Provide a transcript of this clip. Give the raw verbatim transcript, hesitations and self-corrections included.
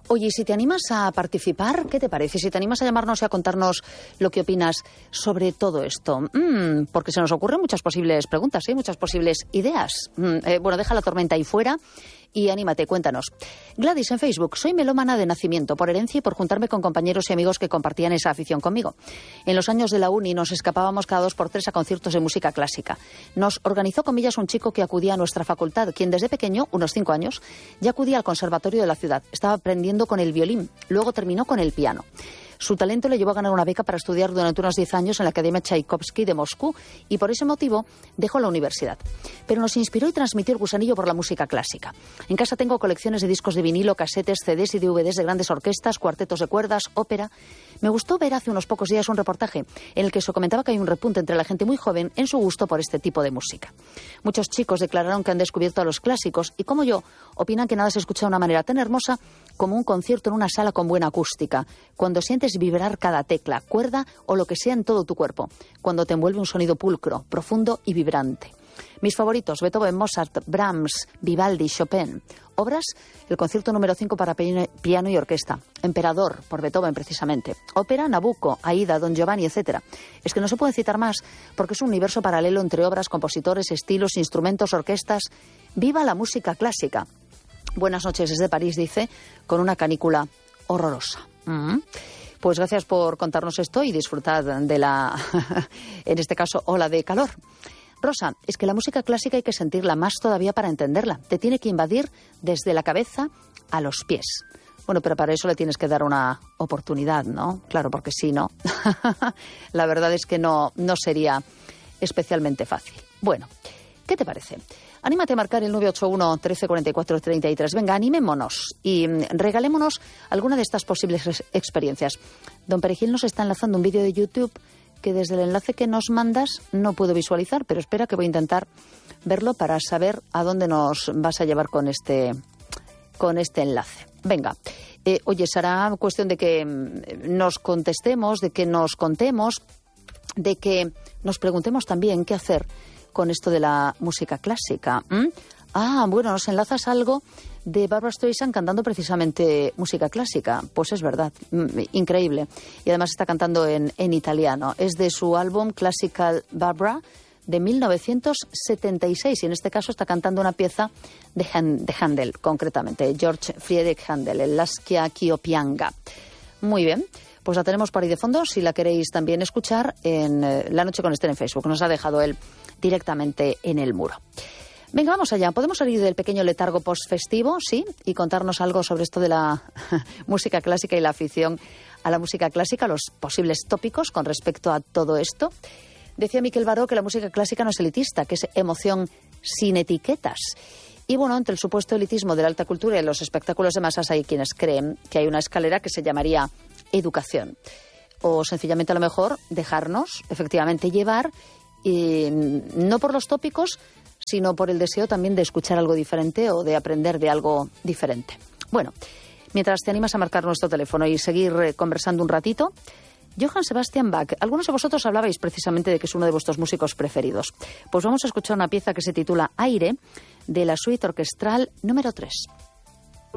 Oye, si te animas a participar, ¿qué te parece? Si te animas a llamarnos y a contarnos lo que opinas sobre todo esto. Mm, porque se nos ocurren muchas posibles preguntas, ¿eh? Muchas posibles ideas. Mm, eh, bueno, deja la tormenta ahí fuera y anímate, cuéntanos. Gladys en Facebook: soy melómana de nacimiento, por herencia y por juntarme con compañeros y amigos que compartían esa afición conmigo. En los años de la uni nos escapábamos cada dos por tres a conciertos de música clásica. Nos organizó comillas un chico que acudía a nuestra facultad, quien desde pequeño, unos cinco años, ya acudía al conservatorio de la ciudad. Estaba aprendiendo con el violín, luego terminó con el piano. Su talento le llevó a ganar una beca para estudiar durante unos diez años en la Academia Tchaikovsky de Moscú y por ese motivo dejó la universidad. Pero nos inspiró y transmitió el gusanillo por la música clásica. En casa tengo colecciones de discos de vinilo, casetes, C Ds y D V Ds de grandes orquestas, cuartetos de cuerdas, ópera. Me gustó ver hace unos pocos días un reportaje en el que se comentaba que hay un repunte entre la gente muy joven en su gusto por este tipo de música. Muchos chicos declararon que han descubierto a los clásicos y, como yo, opinan que nada se escucha de una manera tan hermosa como un concierto en una sala con buena acústica, cuando sientes vibrar cada tecla, cuerda o lo que sea en todo tu cuerpo, cuando te envuelve un sonido pulcro, profundo y vibrante. Mis favoritos: Beethoven, Mozart, Brahms, Vivaldi, Chopin. Obras: el concierto número cinco para piano y orquesta, Emperador, por Beethoven precisamente. Ópera: Nabucco, Aida, Don Giovanni, etcétera. Es que no se puede citar más porque es un universo paralelo entre obras, compositores, estilos, instrumentos, orquestas. ¡Viva la música clásica! Buenas noches desde París, dice, con una canícula horrorosa. Mm-hmm. Pues gracias por contarnos esto y disfrutad de la, en este caso, ola de calor. Rosa, es que la música clásica hay que sentirla más todavía para entenderla. Te tiene que invadir desde la cabeza a los pies. Bueno, pero para eso le tienes que dar una oportunidad, ¿no? Claro, porque si no, la verdad es que no, no sería especialmente fácil. Bueno, ¿qué te parece? Anímate a marcar el nueve ocho uno, trece cuarenta y cuatro, treinta y tres. Venga, animémonos y regalémonos alguna de estas posibles experiencias. Don Perejil nos está enlazando un vídeo de YouTube que desde el enlace que nos mandas no puedo visualizar, pero espera que voy a intentar verlo para saber a dónde nos vas a llevar con este, con este enlace. Venga, eh, oye, será cuestión de que nos contestemos, de que nos contemos, de que nos preguntemos también qué hacer con esto de la música clásica. ¿Mm? Ah, bueno, nos enlazas algo de Barbra Streisand cantando precisamente música clásica. Pues es verdad, increíble. Y además está cantando en, en italiano. Es de su álbum Classical Barbra de mil novecientos setenta y seis y en este caso está cantando una pieza de, Han, de Handel, concretamente, George Friedrich Handel, el Lascia ch'io pianga. Muy bien. Pues la tenemos por ahí de fondo, si la queréis también escuchar en eh, La Noche con Esther en Facebook. Nos ha dejado él directamente en el muro. Venga, vamos allá. ¿Podemos salir del pequeño letargo postfestivo, sí? Y contarnos algo sobre esto de la música clásica y la afición a la música clásica, los posibles tópicos con respecto a todo esto. Decía Miquel Baró que la música clásica no es elitista, que es emoción sin etiquetas. Y bueno, entre el supuesto elitismo de la alta cultura y los espectáculos de masas hay quienes creen que hay una escalera que se llamaría educación. O sencillamente a lo mejor dejarnos efectivamente llevar, y no por los tópicos, sino por el deseo también de escuchar algo diferente o de aprender de algo diferente. Bueno, mientras te animas a marcar nuestro teléfono y seguir conversando un ratito, Johann Sebastian Bach. Algunos de vosotros hablabais precisamente de que es uno de vuestros músicos preferidos. Pues vamos a escuchar una pieza que se titula Aire, de la suite orquestral número tres.